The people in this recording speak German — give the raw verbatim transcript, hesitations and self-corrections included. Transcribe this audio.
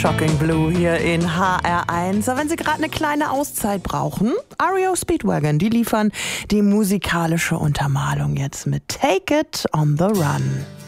Shocking Blue hier in H R eins. Wenn Sie gerade eine kleine Auszeit brauchen, R E O Speedwagon, die liefern die musikalische Untermalung jetzt mit Take It on the Run.